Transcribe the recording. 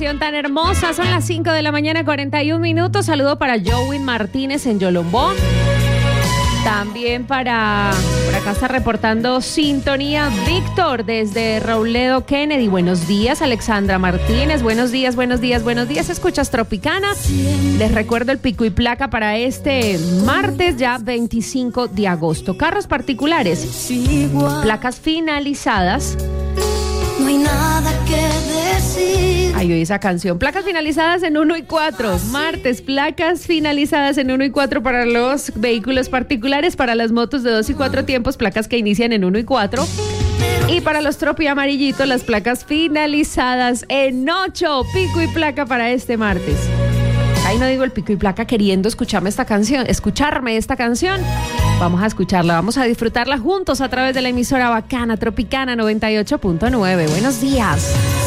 estación tan hermosa. Son las 5 de la mañana, 41 minutos. Saludo para Jowin Martínez en Yolombó. También por acá está reportando sintonía Víctor desde Robledo Kennedy. Buenos días, Alexandra Martínez. Buenos días. Escuchas Tropicana. Les recuerdo el pico y placa para este martes, ya 25 de agosto. Carros particulares, placas finalizadas. No hay nada que decir. Ay, oí esa canción. Placas finalizadas en 1 y 4. Martes, placas finalizadas en 1 y 4 para los vehículos particulares. Para las motos de 2 y 4 tiempos, placas que inician en 1 y 4. Y para los tropi amarillitos, las placas finalizadas en 8. Pico y placa para este martes. Ahí no digo el pico y placa queriendo escucharme esta canción. Vamos a escucharla, vamos a disfrutarla juntos a través de la emisora bacana Tropicana 98.9. Buenos días.